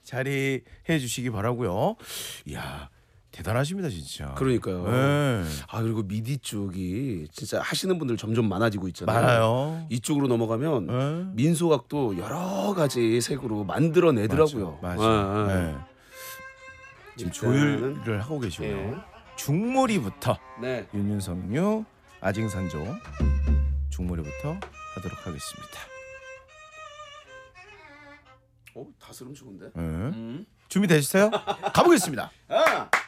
자리해 주시기 바라고요. 이야 대단하십니다 진짜. 그러니까요. 네. 아 그리고 미디 쪽이 진짜 하시는 분들 점점 많아지고 있잖아요. 많아요. 이쪽으로 넘어가면 네. 민소각도 여러 가지 색으로 만들어내더라고요. 맞아. 네. 지금 일단은, 조율을 하고 계시고요. 예. 중머리부터 네. 윤윤석유 아징산조 중머리부터 하도록 하겠습니다. 다스름 좋은데. 준비되셨어요? 가보겠습니다. 아.